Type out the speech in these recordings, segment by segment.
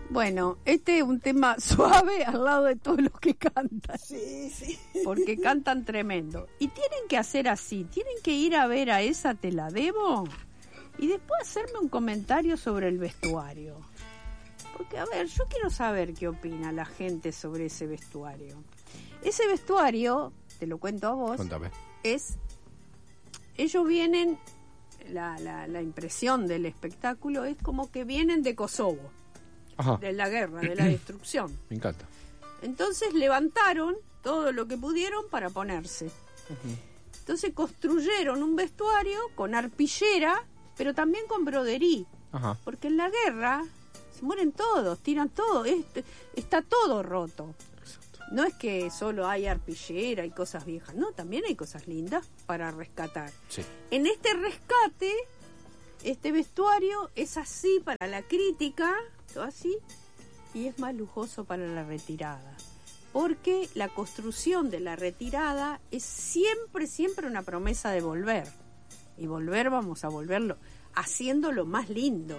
Bueno, este es un tema suave al lado de todos los que cantan. Sí, sí. Porque cantan tremendo. Y tienen que hacer así, tienen que ir a ver a esa Te la debo y después hacerme un comentario sobre el vestuario. Porque, a ver, yo quiero saber qué opina la gente sobre ese vestuario. Ese vestuario, te lo cuento a vos, Contame. es... Ellos vienen, la impresión del espectáculo es como que vienen de Kosovo. Ajá. De la guerra, de la destrucción. Me encanta. Entonces levantaron todo lo que pudieron para ponerse. Entonces construyeron un vestuario con arpillera, pero también con broderí. Ajá. Porque en la guerra se mueren todos, tiran todo, está todo roto. Exacto. No es que solo hay arpillera y cosas viejas, no, también hay cosas lindas para rescatar. Sí. En este rescate, este vestuario es así para la crítica, todo así, y es más lujoso para la retirada. Porque la construcción de la retirada es siempre, siempre una promesa de volver. Y volver, vamos a volverlo, haciéndolo más lindo.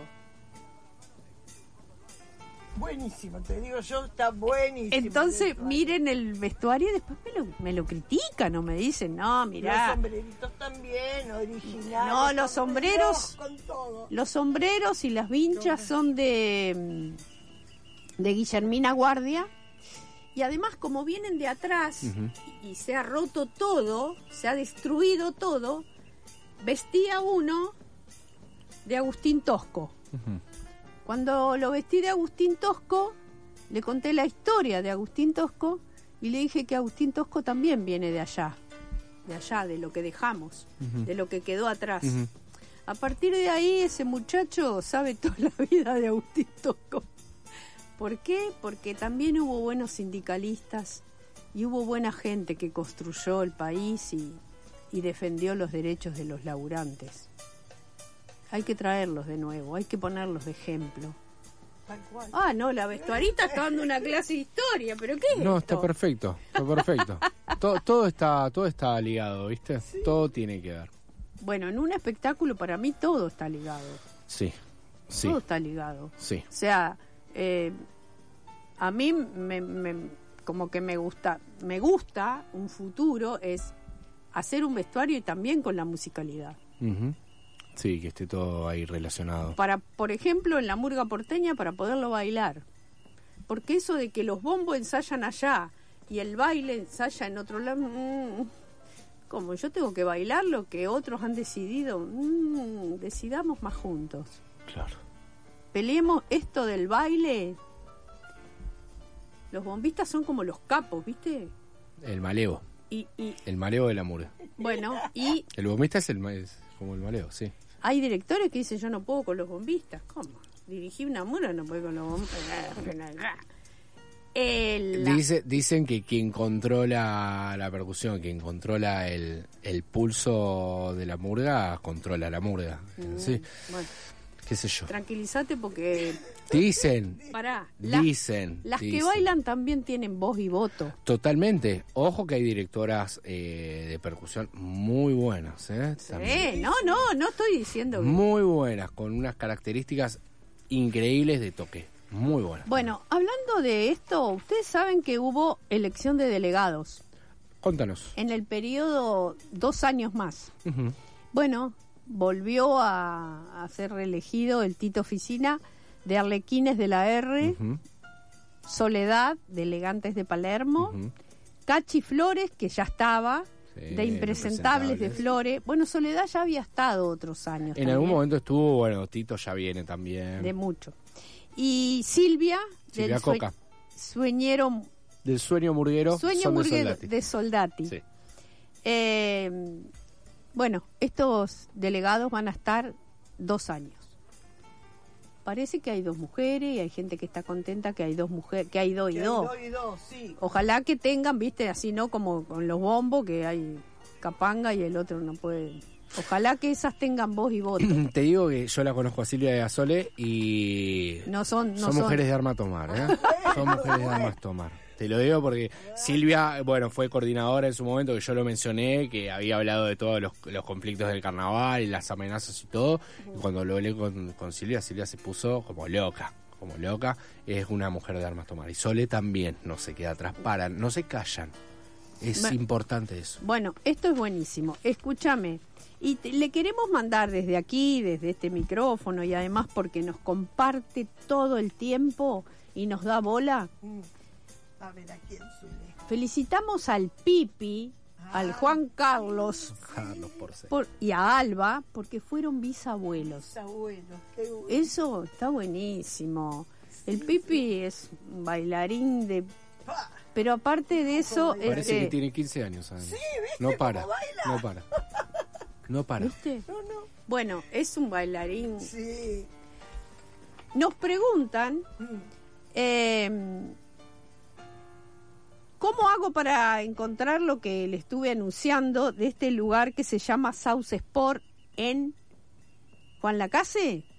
Buenísimo, te digo yo, está buenísimo. Entonces, miren el vestuario y después me lo critican o me dicen, no, mirá. Los sombreritos también, originales. No, los sombreros, con todo. los sombreros y las vinchas son de Guillermina Guardia. Y además, como vienen de atrás y se ha roto todo, se ha destruido todo, vestía uno de Agustín Tosco. Cuando lo vestí de Agustín Tosco, le conté la historia de Agustín Tosco y le dije que Agustín Tosco también viene de allá, de lo que dejamos, de lo que quedó atrás. A partir de ahí, ese muchacho sabe toda la vida de Agustín Tosco. ¿Por qué? Porque también hubo buenos sindicalistas y hubo buena gente que construyó el país y defendió los derechos de los laburantes. Hay que traerlos de nuevo, hay que ponerlos de ejemplo. Tal cual. Ah, no, la vestuarista está dando una clase de historia, ¿pero qué es No, esto? está perfecto, está perfecto. todo está ligado, ¿viste? Sí. Todo tiene que ver. Bueno, en un espectáculo para mí todo está ligado. Sí, sí. Todo está ligado. Sí. O sea, a mí como que me gusta un futuro es hacer un vestuario y también con la musicalidad. Sí, que esté todo ahí relacionado. Para, por ejemplo, en la murga porteña, para poderlo bailar. Porque eso de que los bombos ensayan allá y el baile ensaya en otro lado, como yo tengo que bailar lo que otros han decidido, decidamos más juntos. Claro. Peleemos esto del baile. Los bombistas son como los capos, ¿viste? El malevo. El malevo de la murga. Bueno, y... El bombista es como el malevo, sí. Hay directores que dicen, yo no puedo con los bombistas. ¿Cómo? Dirigí una murga, no puedo con los bombistas. Dicen que quien controla la percusión, quien controla el pulso de la murga, controla la murga. ¿Sí? Bueno, qué sé yo. Tranquilízate porque... Dicen. Pará. Dicen. Las que bailan también tienen voz y voto. Totalmente. Ojo que hay directoras de percusión muy buenas, ¿eh? Sí, no estoy diciendo... Muy buenas, con unas características increíbles de toque. Muy buenas. Bueno, hablando de esto, ustedes saben que hubo elección de delegados. Contanos. En el periodo 2 años más. Bueno, volvió a ser reelegido el Tito Oficina de Arlequines de la R, Soledad de Elegantes de Palermo, Cachi Flores, que ya estaba, de Impresentables de Flores. Bueno, Soledad ya había estado otros años. En algún momento estuvo, bueno, Tito ya viene también. De mucho. Y Silvia Coca. Del sueño murguero. De Soldati. Sí. Bueno, estos delegados van a estar 2 años. Parece que hay 2 mujeres y hay gente que está contenta que hay 2 mujeres, que hay 2 y 2. Sí. Ojalá que tengan, viste, así no como con los bombos, que hay capanga y el otro no puede. Ojalá que esas tengan voz y voto. Te digo que yo la conozco a Silvia de Gasole y son mujeres de arma a tomar, ¿eh? Son mujeres de arma a tomar. Te lo digo porque Silvia, bueno, fue coordinadora en su momento, que yo lo mencioné, que había hablado de todos los conflictos del carnaval y las amenazas y todo. Y cuando lo hablé con Silvia, Silvia se puso como loca, como loca, es una mujer de armas tomar. Y Sole también no se queda atrás, no se callan. Es importante eso. Bueno, esto es buenísimo. Escúchame. Y le queremos mandar desde aquí, desde este micrófono, y además porque nos comparte todo el tiempo y nos da bola. A ver, ¿a quién suele? Felicitamos al Pipi, al Juan Carlos, y a Alba, porque fueron bisabuelos. Bisabuelos, qué bueno. Eso está buenísimo. El Pipi es un bailarín de... Pero aparte de eso... Parece que tiene 15 años. ¿Sabes? Sí, ¿viste? No para, ¿Cómo baila? no para. No para. ¿Viste? No. Bueno, es un bailarín. Sí. Nos preguntan... ¿cómo hago para encontrar lo que le estuve anunciando de este lugar que se llama South Sport en Juan Lacase?